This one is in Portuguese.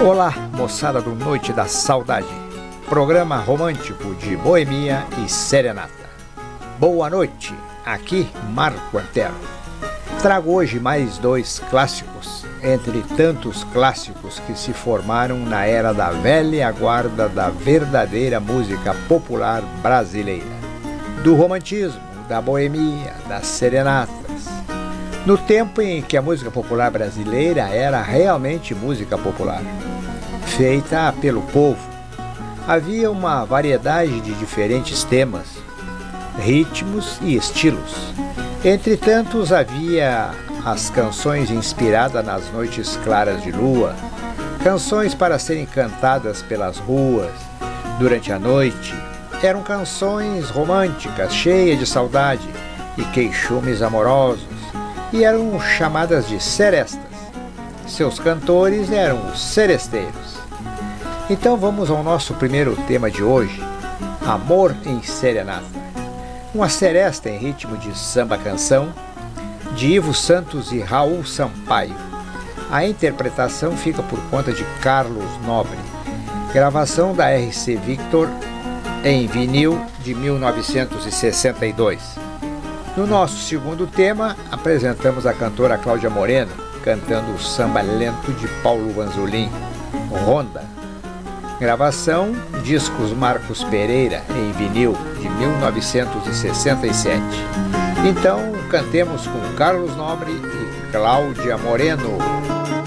Olá, moçada do Noite da Saudade, programa romântico de boemia e serenata. Boa noite, aqui Marco Antero. Trago hoje mais dois clássicos, entre tantos clássicos que se formaram na era da velha guarda da verdadeira música popular brasileira, do romantismo, da boemia, das serenatas. No tempo em que a música popular brasileira era realmente música popular, feita pelo povo, havia uma variedade de diferentes temas, ritmos e estilos. Entre tantos havia as canções inspiradas nas noites claras de lua, canções para serem cantadas pelas ruas durante a noite. Eram canções românticas, cheias de saudade e queixumes amorosos, e eram chamadas de serestas. Seus cantores eram os seresteiros. Então vamos ao nosso primeiro tema de hoje, Amor em Serenata. Uma seresta em ritmo de samba-canção, de Ivo Santos e Raul Sampaio. A interpretação fica por conta de Carlos Nobre. Gravação da RC Victor em vinil de 1962. No nosso segundo tema, apresentamos a cantora Cláudia Moreno, cantando o samba lento de Paulo Vanzolin, Ronda. Gravação, discos Marcos Pereira, em vinil, de 1967. Então, cantemos com Carlos Nobre e Cláudia Moreno.